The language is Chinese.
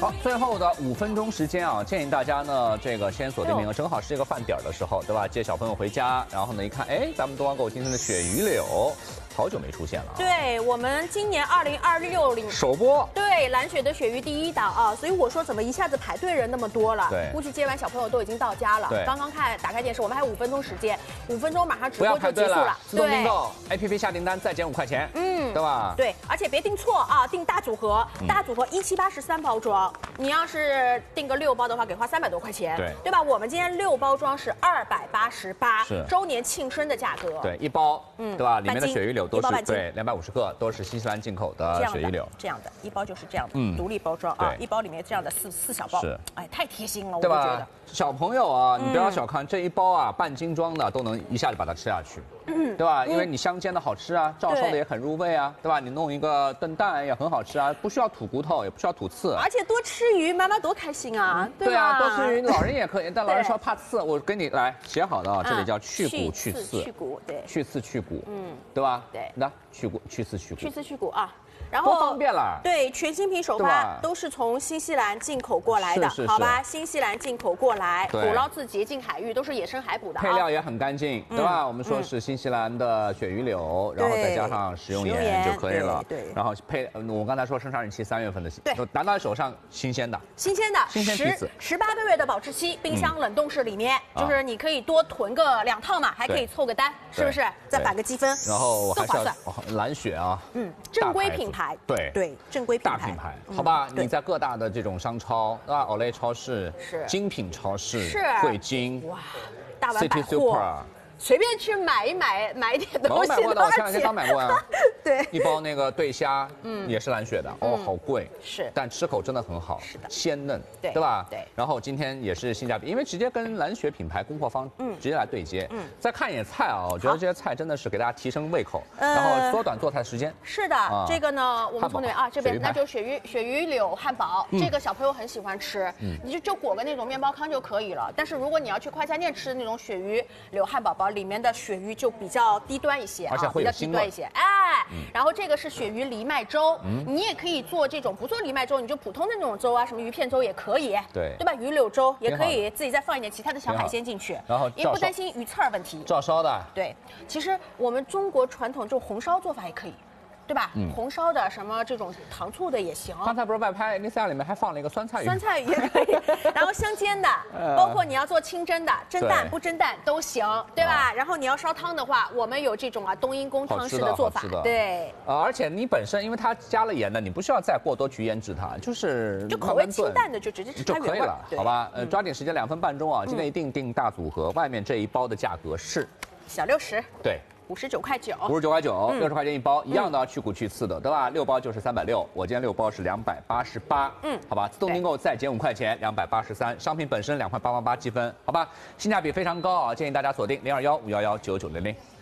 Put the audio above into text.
好，最后的5分钟时间啊，建议大家呢，这个先锁定名额，正好是这个饭点的时候，对吧？接小朋友回家，然后呢一看，哎，咱们东方购物今天的鳕鱼柳，好久没出现了啊。 对，我们今年2026年首播。 对，蓝雪的鳕鱼第1档啊，所以我说怎么一下子排队人那么多了？ 对， 估计接完小朋友都已经到家了。 对， 刚刚打开电视，我们还有5分钟时间，5分钟马上直不要播就结束了。 自动订购 ，APP 下订单再减5块钱，对吧？ 对，而且别订错啊，订大组合，大组合1783是3包装，你要是订个6包的话，给花300多块钱，对吧？我们今天6包装是288， 是周年庆生的价格。 对，1包，对吧？里面的鳕鱼柳都是对250克，都是新西兰进口的鳕鱼柳。 这样的1包就是这样的，独立包装啊，1包里面这样的4小包，是，哎，太贴心了，我觉得。 小朋友啊，你不要小看这1包啊，半斤装的都能一下就把它吃下去，对吧？因为你香煎的好吃啊，照烧的也很入味啊，对吧？你弄一个炖蛋也很好吃啊，不需要吐骨头，也不需要吐刺， 而且多吃鱼，妈妈多开心啊， 对啊，多吃鱼，老人也可以，但老人说怕刺，我给你来写好的啊，这里叫去骨去刺， 去骨，对， 去刺去骨，对吧？ 对， 那去骨去刺去骨， 去刺去骨啊。然后多方便了， 对，全新品首发都是从新西兰进口过来的，好吧？新西兰进口过来，捕捞自捷径海域，都是野生海捕的， 配料也很干净，对吧？我们说是新西兰的鳕鱼柳，然后再加上食用盐就可以了，对。然后我刚才说生产日期3月份的，对，拿到手上新鲜的，18个月的保质期，冰箱冷冻室里面，就是你可以多囤个2套嘛，还可以凑个单，是不是？再返个积分， 然后我还是要蓝雪啊， 正规品牌。对，正规大品牌，好吧？你在各大的这种商超啊，Olay 超市、精品超市、汇金、 哇，大碗百 City Super， 随便去买点东西。 我买过的，我前2天刚买过啊。 对 ，1包那个对虾，也是蓝雪的，哦，好贵， 是， 但吃口真的很好， 是的， 鲜嫩， 对吧？ 对。 然后今天也是性价比，因为直接跟蓝雪品牌供货方直接来对接，再看一眼菜啊，我觉得这些菜真的是给大家提升胃口，然后缩短做菜时间。 是的，这个呢，我们从哪边啊？这边那就鳕鱼柳汉堡，这个小朋友很喜欢吃，你就裹个那种面包糠就可以了。但是如果你要去快餐店吃那种鳕鱼柳汉堡包，里面的鳕鱼就比较低端一些， 而且会有腥味一些，哎，然后这个是鳕鱼藜麦粥，你也可以做这种不做藜麦粥，你就普通的那种粥啊，什么鱼片粥也可以，对吧？鱼柳粥也可以，自己再放一点其他的小海鲜进去， 然后也不担心鱼刺儿问题。 照烧的， 对，其实我们中国传统这种红烧做法也可以。对吧？红烧的什么这种糖醋的也行。 刚才不是外拍那3样里面还放了一个酸菜鱼， 酸菜鱼也可以，然后香煎的，包括你要做清蒸的，蒸蛋不蒸蛋都行，对吧？然后你要烧汤的话，我们有这种冬阴功汤式的做法，对。 而且你本身因为它加了盐的，你不需要再过多去腌制它，就口味清淡的就直接吃就可以了，好吧？抓紧时间2分半钟啊！今天一定订大组合，外面这1包的价格是小60， 对。 59块9 ，59块9，60块钱1包，一样的去骨去刺的，对吧？6包就是360，我今天6包是288，好吧，自动订购再减5块钱，283，商品本身2块888积分，好吧，性价比非常高啊，建议大家锁定021-511-9900。